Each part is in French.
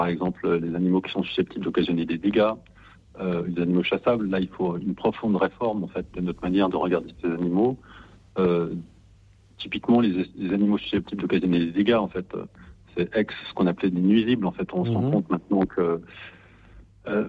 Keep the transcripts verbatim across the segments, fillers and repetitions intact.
par exemple les animaux qui sont susceptibles d'occasionner des dégâts, euh, les animaux chassables. Là, il faut une profonde réforme en fait de notre manière de regarder ces animaux. Euh, typiquement, les, les animaux susceptibles d'occasionner des dégâts, en fait, euh, c'est ex ce qu'on appelait des nuisibles. En fait, on mmh. se rend compte maintenant que euh,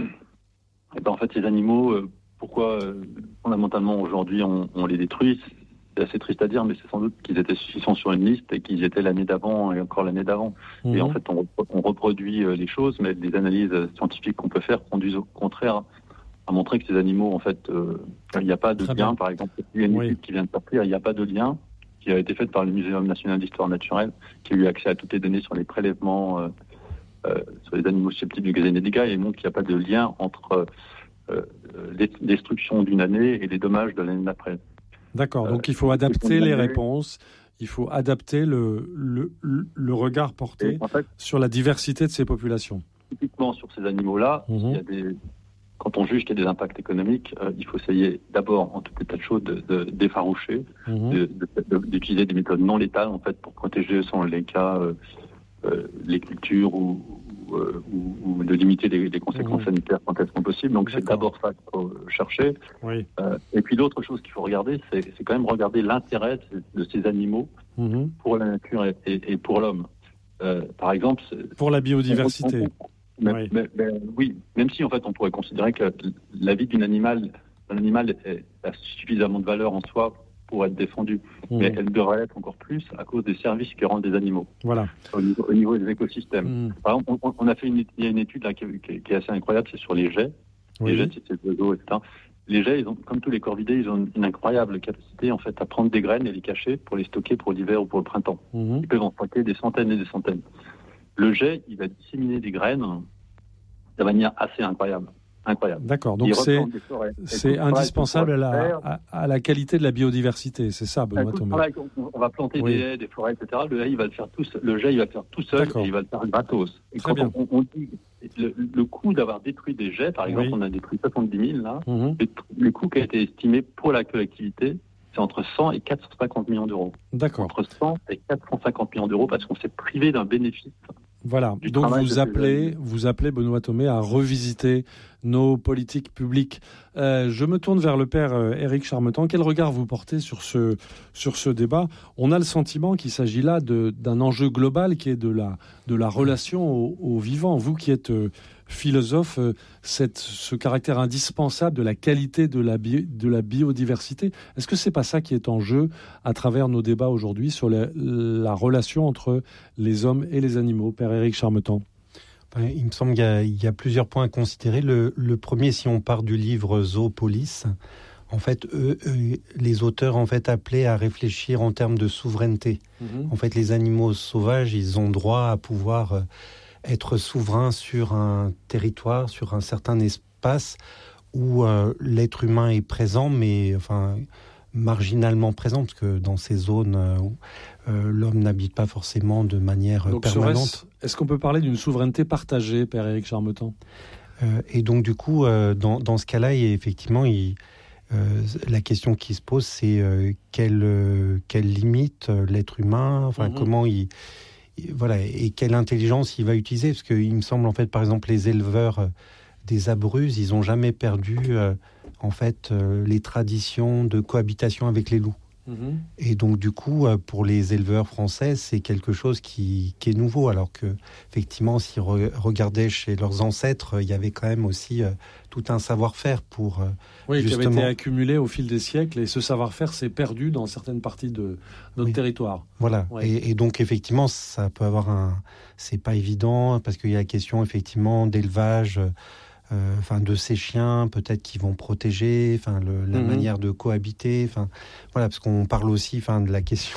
et ben, en fait, ces animaux, euh, pourquoi euh, fondamentalement aujourd'hui on, on les détruit? C'est assez triste à dire, mais c'est sans doute qu'ils étaient ils sont sur une liste et qu'ils étaient l'année d'avant et encore l'année d'avant. Mmh. Et en fait, on, on reproduit euh, les choses, mais des analyses scientifiques qu'on peut faire conduisent au contraire à montrer que ces animaux, en fait, euh, il n'y a pas de Très lien. Bien. Par exemple, il y a une oui. étude qui vient de sortir, il n'y a pas de lien qui a été faite par le Muséum national d'histoire naturelle, qui a eu accès à toutes les données sur les prélèvements euh, euh, sur les animaux susceptibles d'occasionner des dégâts, et montre qu'il n'y a pas de lien entre euh, les destructions d'une année et les dommages de l'année d'après. D'accord, donc euh, il faut adapter les réponses, il faut adapter le, le, le regard porté en fait, sur la diversité de ces populations. Typiquement sur ces animaux-là, mmh. il y a des, quand on juge qu'il y a des impacts économiques, euh, il faut essayer d'abord, en tout état de choses, de, de, d'effaroucher, mmh. de, de, de, d'utiliser des méthodes non létales en fait, pour protéger, selon les cas, euh, euh, les cultures ou, ou, euh, ou, ou de limiter les, les conséquences mmh. sanitaires quand elles sont possibles. Donc D'accord. c'est d'abord ça qu'il faut chercher. Oui. Euh, et puis l'autre chose qu'il faut regarder, c'est, c'est quand même regarder l'intérêt de, de ces animaux mmh. pour la nature et, et, et pour l'homme. Euh, par exemple... Pour la biodiversité. On, on, Mais, oui. Mais, mais, oui, même si en fait on pourrait considérer que la vie d'un animal, d'un animal est, a suffisamment de valeur en soi pour être défendue, mmh. mais elle devrait être encore plus à cause des services que rendent les animaux. Voilà. Au niveau, au niveau des écosystèmes. Mmh. Par exemple, on, on a fait une, il y a une étude là qui, qui, qui est assez incroyable, c'est sur les jets. Oui. Les jets, c'est ces oiseaux, et cetera. Les jets, ils ont, comme tous les corvidés, ils ont une, une incroyable capacité en fait à prendre des graines et les cacher pour les stocker pour l'hiver ou pour le printemps. Mmh. Ils peuvent en stocker des centaines et des centaines. Le jet, il va disséminer des graines de manière assez incroyable. incroyable. D'accord, donc c'est, c'est indispensable à la, à, à la qualité de la biodiversité, c'est ça, Benoît Thomé. On, on va planter oui. des haies, des forêts, et cetera. Le jet, il va le faire tout, le jet, il va le faire tout seul D'accord. et il va le faire gratos. Et Très quand bien. On, on dit le, le coût d'avoir détruit des jets, par exemple, oui. on a détruit soixante-dix mille, là, mm-hmm. le, le coût qui a été estimé pour la collectivité, c'est entre cent et quatre cent cinquante millions d'euros. D'accord. Entre cent et quatre cent cinquante millions d'euros parce qu'on s'est privé d'un bénéfice. Voilà, donc vous appelez, vous appelez Benoît Thomé à revisiter nos politiques publiques. Euh, je me tourne vers le père euh, Éric Charmetan. Quel regard vous portez sur ce, sur ce débat ? On a le sentiment qu'il s'agit là de, d'un enjeu global qui est de la, de la relation au, au vivant. Vous qui êtes euh, philosophe, euh, cette, ce caractère indispensable de la qualité de la, bi- de la biodiversité, est-ce que c'est pas ça qui est en jeu à travers nos débats aujourd'hui sur la, la relation entre les hommes et les animaux ? Père Éric Charmetan. Il me semble qu'il y a, il y a plusieurs points à considérer. Le, le premier, si on part du livre Zoopolis, en fait, eux, eux, les auteurs en fait appelaient à réfléchir en termes de souveraineté. Mmh. En fait, les animaux sauvages, ils ont droit à pouvoir être souverains sur un territoire, sur un certain espace où euh, l'être humain est présent, mais enfin marginalement présent, parce que dans ces zones où euh, l'homme n'habite pas forcément de manière donc, permanente. Est-ce qu'on peut parler d'une souveraineté partagée, Père Éric Charmetan ? euh, Et donc du coup, euh, dans, dans ce cas-là, effectivement, il, euh, la question qui se pose, c'est euh, quelle, euh, quelle limite euh, l'être humain, enfin mm-hmm. comment il, il, voilà, et quelle intelligence il va utiliser, parce qu'il me semble en fait, par exemple, les éleveurs euh, des Abruzzes, ils n'ont jamais perdu euh, en fait euh, les traditions de cohabitation avec les loups. Mmh. Et donc du coup, euh, pour les éleveurs français, c'est quelque chose qui, qui est nouveau, alors que effectivement, s'ils re- regardaient chez leurs ancêtres, il y avait quand même aussi euh, tout un savoir-faire pour euh, oui, justement... qui avait été accumulé au fil des siècles, et ce savoir-faire s'est perdu dans certaines parties de notre oui. territoire. Voilà. Ouais. Et, et donc effectivement, ça peut avoir un, c'est pas évident parce qu'il y a la question effectivement d'élevage. Euh, Euh, enfin de ces chiens peut-être qui vont protéger, enfin le, la mmh. manière de cohabiter, enfin voilà, parce qu'on parle aussi enfin de la question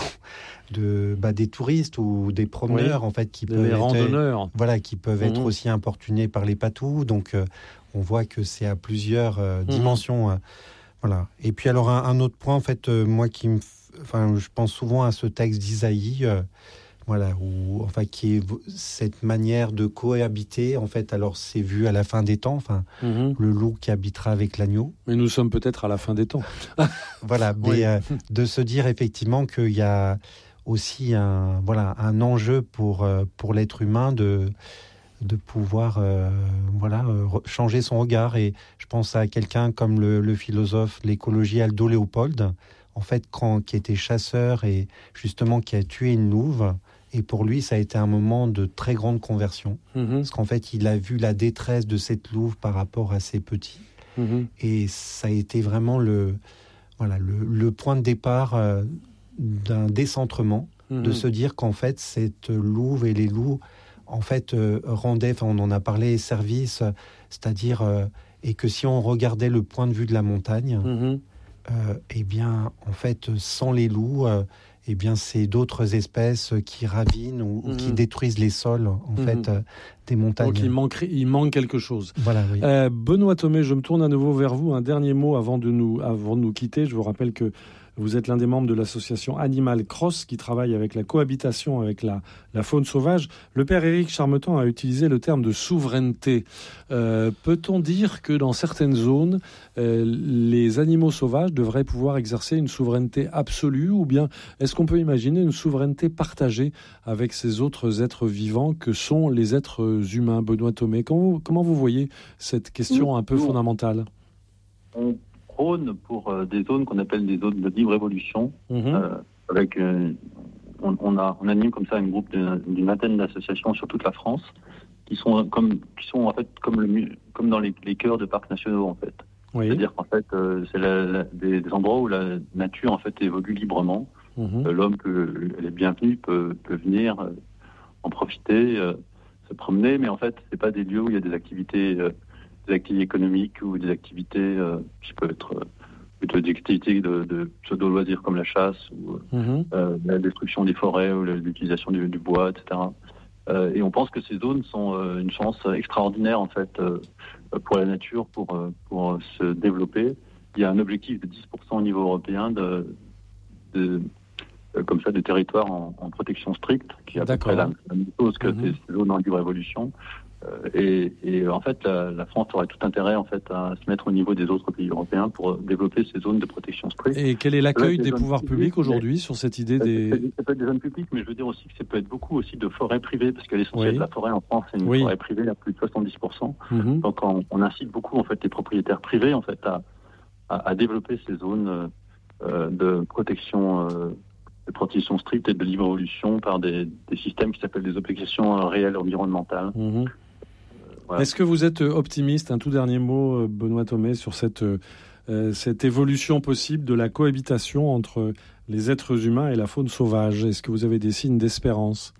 de bah, des touristes ou des promeneurs oui. en fait qui des peuvent être, randonneurs voilà qui peuvent mmh. être aussi importunés par les patous, donc euh, on voit que c'est à plusieurs euh, mmh. dimensions euh, voilà. Et puis alors un, un autre point en fait euh, moi qui me enfin je pense souvent à ce texte d'Isaïe euh, voilà, ou enfin qui est cette manière de cohabiter en fait. Alors c'est vu à la fin des temps, enfin mmh. le loup qui habitera avec l'agneau. Mais nous sommes peut-être à la fin des temps. Voilà, mais oui. euh, de se dire effectivement qu'il y a aussi un voilà un enjeu pour euh, pour l'être humain de de pouvoir euh, voilà, euh, changer son regard. Et je pense à quelqu'un comme le, le philosophe de l'écologie Aldo Leopold, en fait, quand, qui était chasseur et justement qui a tué une louve. Et pour lui, ça a été un moment de très grande conversion. Mmh. Parce qu'en fait, il a vu la détresse de cette louve par rapport à ses petits. Mmh. Et ça a été vraiment le, voilà, le, le point de départ euh, d'un décentrement, mmh. de se dire qu'en fait, cette louve et les loups, en fait, euh, rendaient, enfin, on en a parlé, service, euh, c'est-à-dire, euh, et que si on regardait le point de vue de la montagne, mmh. euh, eh bien, en fait, sans les loups, euh, eh bien, c'est d'autres espèces qui ravinent ou, mmh. ou qui détruisent les sols, en mmh. fait, euh, des montagnes. Donc, il manque, il manque quelque chose. Voilà, oui. Euh, Benoît Thomé, je me tourne à nouveau vers vous. Un dernier mot avant de nous, avant de nous quitter. Je vous rappelle que vous êtes l'un des membres de l'association Animal Cross qui travaille avec la cohabitation avec la, la faune sauvage. Le père Éric Charmetan a utilisé le terme de souveraineté. Euh, peut-on dire que dans certaines zones, euh, les animaux sauvages devraient pouvoir exercer une souveraineté absolue, ou bien est-ce qu'on peut imaginer une souveraineté partagée avec ces autres êtres vivants que sont les êtres humains? Benoît Thomé, comment vous, comment vous voyez cette question un peu fondamentale? On prône pour euh, des zones qu'on appelle des zones de libre évolution. Mmh. Euh, avec, euh, on, on, a, on anime comme ça un groupe de, d'une vingtaine d'associations sur toute la France qui sont comme, qui sont en fait comme, le, comme dans les, les cœurs de parcs nationaux en fait. Oui. C'est-à-dire qu'en fait, euh, c'est la, la, des, des endroits où la nature en fait évolue librement. Mmh. Euh, l'homme peut, elle est bienvenue, peut, peut venir euh, en profiter, euh, se promener, mais en fait, c'est pas des lieux où il y a des activités. Euh, des activités économiques ou des activités euh, qui peuvent être euh, plutôt des activités de, de pseudo-loisirs comme la chasse ou mmh. euh, la destruction des forêts ou l'utilisation du, du bois, et cetera. Euh, et on pense que ces zones sont euh, une chance extraordinaire en fait euh, pour la nature, pour, euh, pour se développer. Il y a un objectif de dix pour cent au niveau européen de, de, de comme ça de territoires en, en protection stricte, qui est à peu près la, la même chose que mmh. ces zones en libre évolution. Et, et en fait, la, la France aurait tout intérêt en fait à se mettre au niveau des autres pays européens pour développer ces zones de protection stricte. Et quel est l'accueil des, des pouvoirs publics, publics aujourd'hui sur cette idée des... Ça peut être des zones publiques, mais je veux dire aussi que ça peut être beaucoup aussi de forêts privées, parce que l'essentiel oui. de la forêt en France, c'est une oui. forêt privée à plus de soixante-dix pour cent. Mm-hmm. Donc on, on incite beaucoup en fait les propriétaires privés en fait à, à, à développer ces zones euh, de protection. Euh, de protection stricte et de libre évolution par des, des systèmes qui s'appellent des obligations réelles environnementales. Mm-hmm. Voilà. Est-ce que vous êtes optimiste, un tout dernier mot, Benoît Thomé, sur cette, euh, cette évolution possible de la cohabitation entre les êtres humains et la faune sauvage? Est-ce que vous avez des signes d'espérance?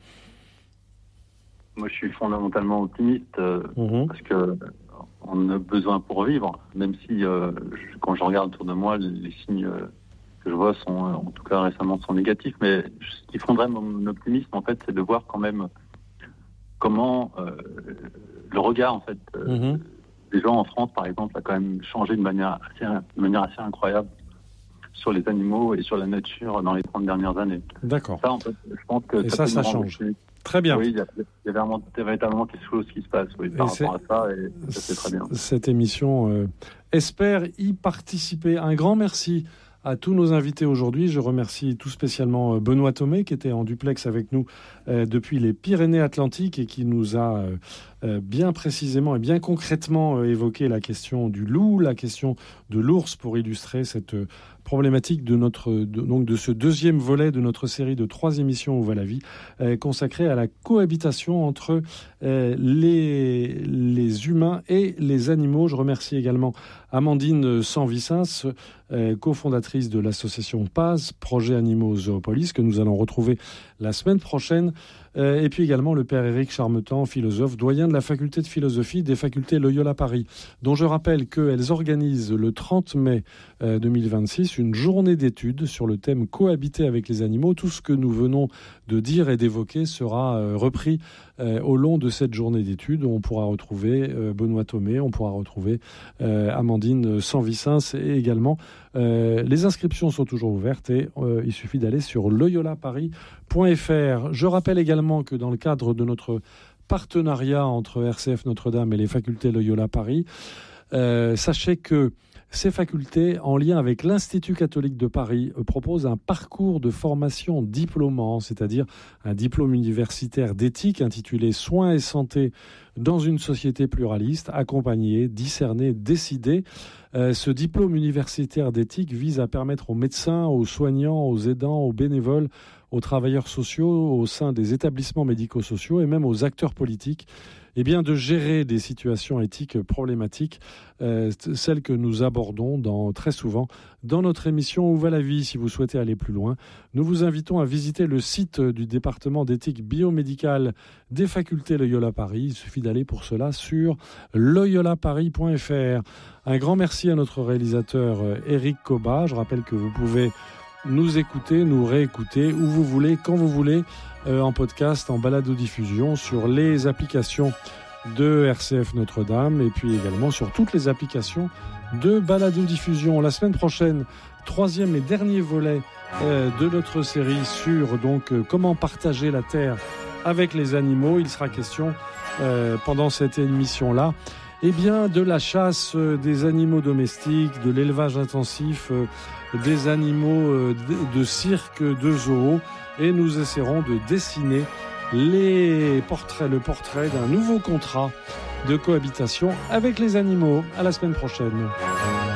Moi, je suis fondamentalement optimiste euh, mmh. parce que on a besoin pour vivre, même si euh, je, quand je regarde autour de moi, les, les signes euh, que je vois sont, en tout cas récemment, sont négatifs. Mais ce qui fonderait mon optimisme, en fait, c'est de voir quand même comment euh, le regard en fait euh, mmh. des gens en France, par exemple, a quand même changé de manière assez, de manière assez incroyable sur les animaux et sur la nature dans les trente dernières années. D'accord. Ça, en fait, je pense que et ça, ça, ça change. Plus. Très bien. Oui, il y a, il y a véritablement quelque chose qui se passe oui, par et rapport à ça, et ça c'est très bien. Cette émission euh, espère y participer. Un grand merci à tous nos invités aujourd'hui. Je remercie tout spécialement Benoît Thomé qui était en duplex avec nous euh, depuis les Pyrénées-Atlantiques et qui nous a euh, euh, bien précisément et bien concrètement euh, évoqué la question du loup, la question de l'ours pour illustrer cette euh, problématique de notre de, donc de ce deuxième volet de notre série de trois émissions Où va la vie euh, consacrée à la cohabitation entre euh, les les humains et les animaux. Je remercie également Amandine Sanvicens, euh, cofondatrice de l'association P A Z, Projet Animaux Zoopolis, que nous allons retrouver la semaine prochaine. Euh, et puis également le père Éric Charmetan, philosophe, doyen de la faculté de philosophie des facultés Loyola Paris, dont je rappelle qu'elles organisent le trente mai euh, deux mille vingt-six une journée d'études sur le thème cohabiter avec les animaux. Tout ce que nous venons de dire et d'évoquer sera euh, repris euh, au long de cette journée d'études. On pourra retrouver euh, Benoît Thomé, on pourra retrouver euh, Amandine Sanvicens et également euh, les inscriptions sont toujours ouvertes et euh, il suffit d'aller sur loyola paris point f r. Je rappelle également que dans le cadre de notre partenariat entre R C F Notre-Dame et les facultés Loyola Paris, euh, sachez que ces facultés, en lien avec l'Institut catholique de Paris, proposent un parcours de formation diplômant, c'est-à-dire un diplôme universitaire d'éthique intitulé « Soins et santé dans une société pluraliste, accompagner, discerner, décider ». Euh, ce diplôme universitaire d'éthique vise à permettre aux médecins, aux soignants, aux aidants, aux bénévoles, aux travailleurs sociaux au sein des établissements médico-sociaux et même aux acteurs politiques, eh bien, de gérer des situations éthiques problématiques, euh, celles que nous abordons dans, très souvent dans notre émission Où va la vie ? Si vous souhaitez aller plus loin, nous vous invitons à visiter le site du département d'éthique biomédicale des facultés Loyola Paris. Il suffit d'aller pour cela sur loyola paris point f r. Un grand merci à notre réalisateur Éric Coba. Je rappelle que vous pouvez nous écouter, nous réécouter où vous voulez, quand vous voulez, euh, en podcast, en balado-diffusion, sur les applications de R C F Notre-Dame et puis également sur toutes les applications de balado-diffusion. La semaine prochaine, troisième et dernier volet euh, de notre série sur donc euh, comment partager la terre avec les animaux. Il sera question euh, pendant cette émission-là eh bien, de la chasse euh, des animaux domestiques, de l'élevage intensif euh, des animaux euh, de, de cirque, de zoo, et nous essaierons de dessiner les portraits, le portrait d'un nouveau contrat de cohabitation avec les animaux. À la semaine prochaine.